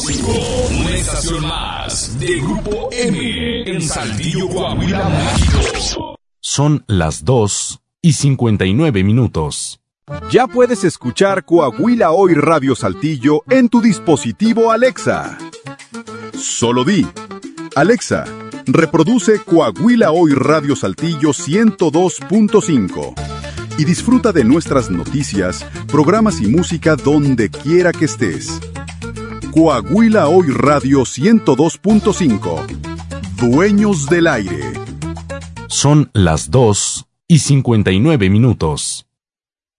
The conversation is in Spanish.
102.5, una estación más de Grupo M en Saltillo, Coahuila, México. Son las 2:59. Ya puedes escuchar Coahuila Hoy Radio Saltillo en tu dispositivo Alexa. Solo di: Alexa, reproduce Coahuila Hoy Radio Saltillo 102.5 y disfruta de nuestras noticias, programas y música donde quiera que estés. Coahuila Hoy Radio 102.5. Dueños del aire. Son las 2:59.